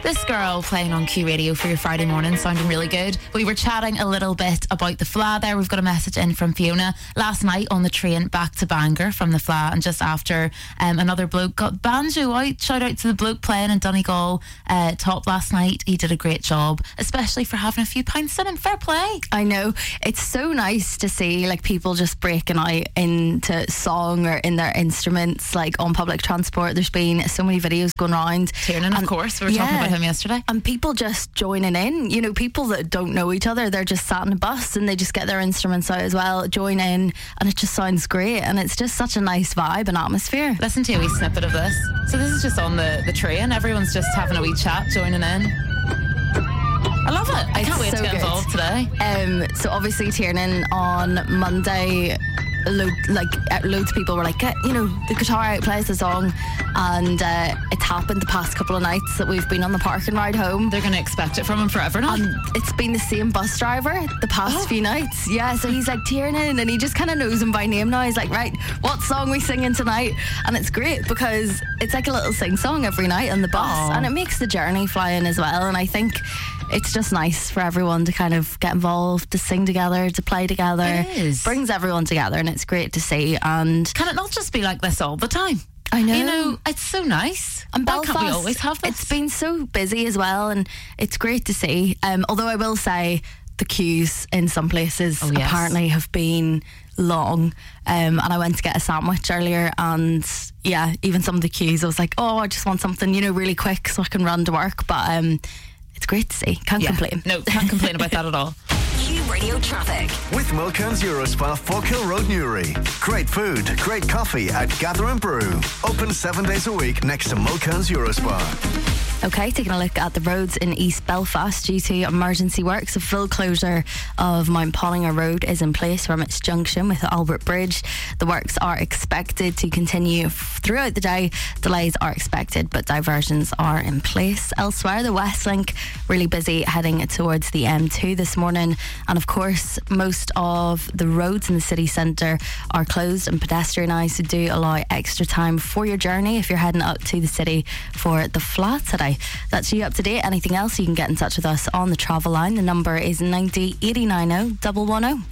This girl playing on Q Radio for your Friday morning, sounding really good. We were chatting a little bit about the Fla there. We've got a message in from Fiona. Last night on the train back to Bangor from the Fla, and just after another bloke got banjo out. Shout out to the bloke playing in Donegal top last night. He did a great job, especially for having a few pints in him. Fair play. I know. It's so nice to see like people just breaking out into song or in their instruments, like on public transport. There's been so many videos going around. Tiernan, of course. We were talking about him yesterday. And people just joining in. You know, people that don't know each other, they're just sat in a bus and they just get their instruments out as well, join in, and it just sounds great. And it's just such a nice vibe and atmosphere. Listen to a wee snippet of this. So this is just on the train. Everyone's just having a wee chat, joining in. I love it. I can't wait to get involved today. So obviously Tiernan on Monday, loads of people were like, get, you know, the guitar out, plays the song, and it's happened the past couple of nights that we've been on the parking ride home. They're going to expect it from him forever now. It's been the same bus driver the past few nights. Yeah, so he's like Tiernan, and he just kind of knows him by name now. He's like, right, what song we singing tonight? And it's great because it's like a little sing song every night on the bus. And it makes the journey flying as well. And I think it's just nice for everyone to kind of get involved, to sing together, to play together. It is. Brings everyone together, and it's great to see. And can it not just be like this all the time? I know. You know, it's so nice. And why Belfast, can't we always have this? It's been so busy as well, and it's great to see. Although I will say the queues in some places apparently have been long. And I went to get a sandwich earlier, and yeah, even some of the queues I was like, oh, I just want something, you know, really quick so I can run to work. But it's great to see. Can't complain. No, can't complain about that at all. Q Radio traffic. With Mulcairns Eurospa, Falkhill Road, Newry. Great food, great coffee at Gather and Brew. Open 7 days a week next to Mulcairns Eurospa. Okay, taking a look at the roads in East Belfast due to emergency works. A full closure of Mount Pollinger Road is in place from its junction with Albert Bridge. The works are expected to continue throughout the day. Delays are expected, but diversions are in place. Elsewhere, the West Link really busy heading towards the M2 this morning. And of course, most of the roads in the city centre are closed and pedestrianised, so do allow extra time for your journey if you're heading up to the city for the Fla today. That's you up to date. Anything else, you can get in touch with us on the travel line. The number is 90 8990 110.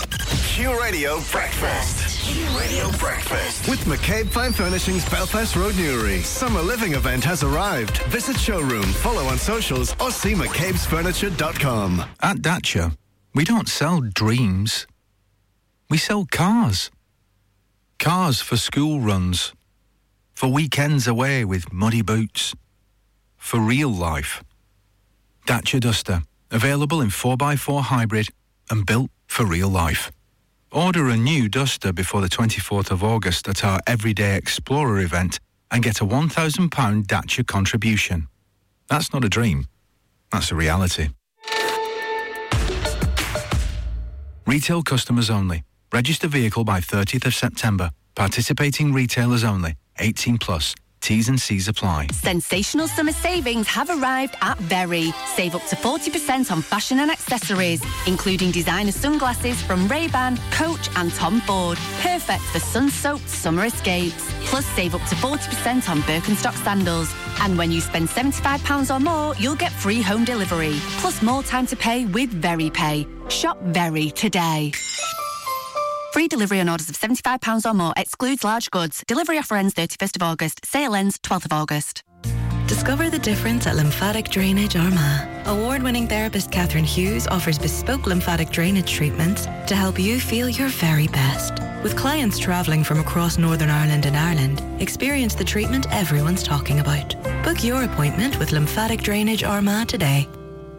Q Radio Breakfast. Q Radio Breakfast. With McCabe Fine Furnishings, Belfast Road, Newry. Summer living event has arrived. Visit showroom, follow on socials, or see mccabesfurniture.com. At Dacia, we don't sell dreams. We sell cars. Cars for school runs. For weekends away with muddy boots. For real life. Dacia Duster. Available in 4x4 hybrid and built for real life. Order a new Duster before the 24th of August at our Everyday Explorer event and get a £1,000 Dacia contribution. That's not a dream. That's a reality. Retail customers only. Register vehicle by 30th of September. Participating retailers only. 18 plus. T's and C's apply. Sensational summer savings have arrived at Very. Save up to 40% on fashion and accessories, including designer sunglasses from Ray-Ban, Coach and Tom Ford. Perfect for sun-soaked summer escapes. Plus, save up to 40% on Birkenstock sandals. And when you spend £75 or more, you'll get free home delivery. Plus, more time to pay with Very Pay. Shop Very today. Free delivery on orders of £75 or more. Excludes large goods. Delivery offer ends 31st of August. Sale ends 12th of August. Discover the difference at Lymphatic Drainage Armagh. Award-winning therapist Catherine Hughes offers bespoke lymphatic drainage treatments to help you feel your very best. With clients travelling from across Northern Ireland and Ireland, experience the treatment everyone's talking about. Book your appointment with Lymphatic Drainage Armagh today.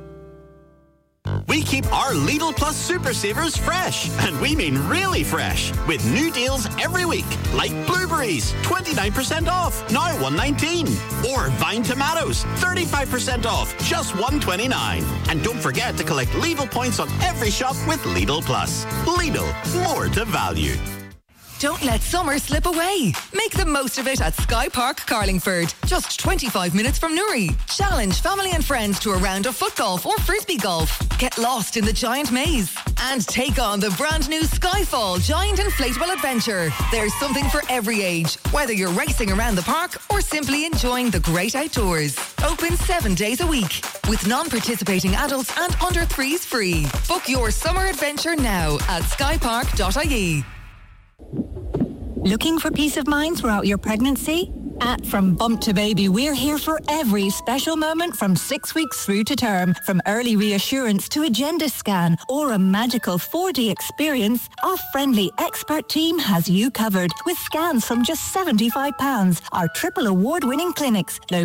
We keep our Lidl Plus Super Savers fresh, and we mean really fresh, with new deals every week, like blueberries, 29% off, now $1.19, or vine tomatoes, 35% off, just $1.29. And don't forget to collect Lidl points on every shop with Lidl Plus. Lidl, more to value. Don't let summer slip away. Make the most of it at Sky Park, Carlingford. Just 25 minutes from Newry. Challenge family and friends to a round of foot golf or frisbee golf. Get lost in the giant maze. And take on the brand new Skyfall Giant Inflatable Adventure. There's something for every age, whether you're racing around the park or simply enjoying the great outdoors. Open 7 days a week. With non-participating adults and under 3s free. Book your summer adventure now at skypark.ie. Looking for peace of mind throughout your pregnancy? At From Bump to Baby, we're here for every special moment from 6 weeks through to term. From early reassurance to agenda scan or a magical 4D experience, our friendly expert team has you covered with scans from just £75. Our triple award-winning clinics, low